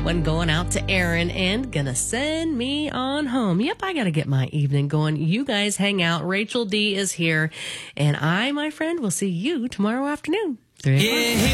one going out to Aaron and gonna send me on home. Yep, I gotta get my evening going. You guys hang out. Rachel D is here. And I, my friend, will see you tomorrow afternoon. 3 o'clock.